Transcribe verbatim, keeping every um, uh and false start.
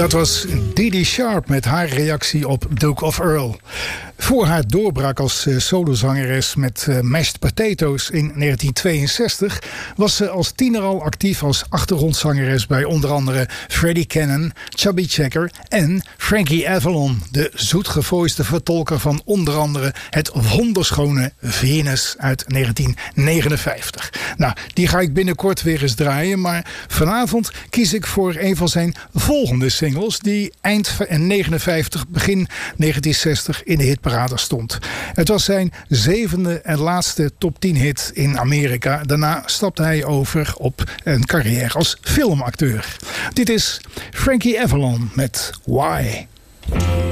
Dat was Dee Sharp met haar reactie op Duke of Earl. Voor haar doorbraak als uh, solozangeres met uh, Mashed Potatoes in negentien tweeënzestig... was ze als tiener al actief als achtergrondzangeres bij onder andere Freddie Cannon, Chubby Checker en Frankie Avalon, de zoetgevoiste vertolker van onder andere het wonderschone Venus uit negentien negenenvijftig. Nou, die ga ik binnenkort weer eens draaien, maar vanavond kies ik voor een van zijn volgende singles die eind negenenvijftig, begin negentien zestig in de hitparade stond. Het was zijn zevende en laatste top tien hit in Amerika. Daarna stapte hij over op een carrière als filmacteur. Dit is Frankie Avalon met Why.